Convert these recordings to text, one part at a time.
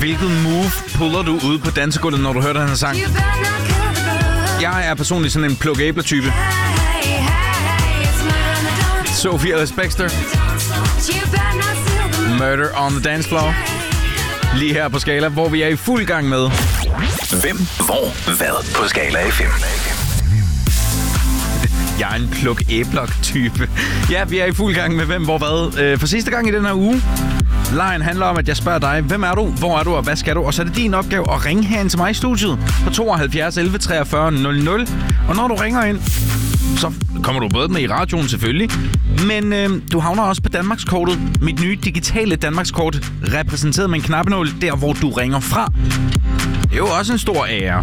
hvilket move puller du ud på dansegulvet, når du hører den her sang? Jeg er personligt sådan en pluk-æbler-type. Sophia Respecter. Murder on the Dance Floor. Lige her på Skala, hvor vi er i fuld gang med... Hvem, hvor, hvad på Skala FM? Jeg er en pluk-æbler-type. Ja, vi er i fuld gang med hvem, hvor, hvad. For sidste gang i den her uge. Lejen handler om, at jeg spørger dig, hvem er du, hvor er du og hvad skal du? Og så er det din opgave at ringe herind til mig i studiet på 72 11 43 00. Og når du ringer ind, så kommer du både med i radioen selvfølgelig, men du havner også på Danmarkskortet. Mit nye digitale Danmarkskort, repræsenteret med en knappenål, der hvor du ringer fra. Det er jo også en stor ære.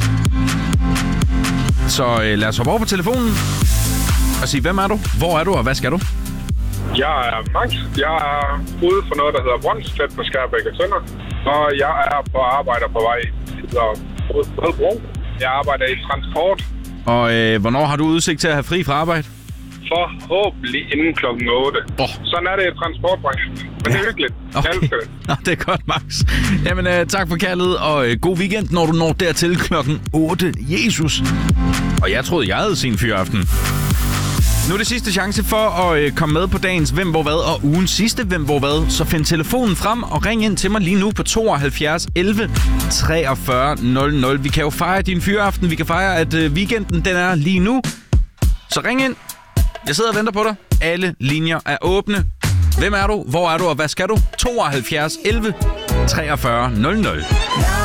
Så lad os hoppe over på telefonen og sige, hvem er du, hvor er du og hvad skal du? Jeg er Max. Jeg er ude for noget, der hedder Brøndstedt på Skærbæk og Sønder. Og jeg er på arbejde på vej til Rødbro. Jeg arbejder i transport. Og hvornår har du udsigt til at have fri fra arbejde? Forhåbentlig inden klokken 8. Sådan er det i transportbranchen. Men det er hyggeligt. Okay. Jeg elsker det. Nå, det er godt, Max. Jamen, tak for kaldet, og god weekend, når du når dertil klokken 8. Jesus. Og jeg troede, jeg havde sin fyraften. Nu er det sidste chance for at komme med på dagens Hvem, hvor, hvad, og ugens sidste Hvem, hvor, hvad. Så find telefonen frem og ring ind til mig lige nu på 72 11 43 00. Vi kan jo fejre din fyraften. Vi kan fejre, at weekenden den er lige nu. Så ring ind. Jeg sidder og venter på dig. Alle linjer er åbne. Hvem er du? Hvor er du? Og hvad skal du? 72 11 43 00.